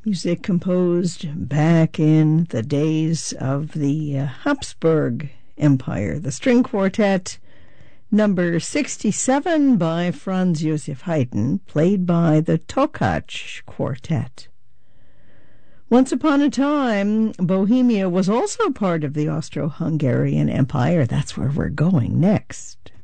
Music composed back in the days of the Habsburg Empire. The string quartet, number 67 by Franz Josef Haydn, played by the Tokach Quartet. Once upon a time, Bohemia was also part of the Austro-Hungarian Empire. That's where we're going next.